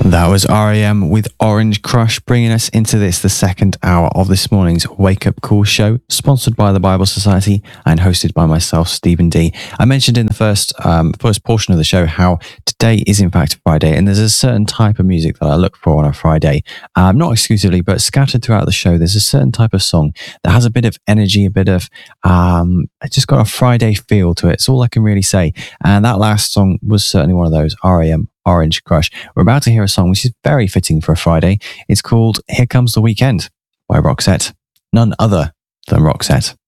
That was R.E.M. with Orange Crush, bringing us into the second hour of this morning's Wake Up Call show, sponsored by the Bible Society and hosted by myself, Stephen D. I mentioned in the first portion of the show how today is in fact Friday, and there's a certain type of music that I look for on a Friday. Not exclusively, but scattered throughout the show, there's a certain type of song that has a bit of energy, a bit of, it's just got a Friday feel to it. It's all I can really say. And that last song was certainly one of those, R.E.M. Orange Crush. We're about to hear a song which is very fitting for a Friday. It's called Here Comes the Weekend by Roxette. None other than Roxette.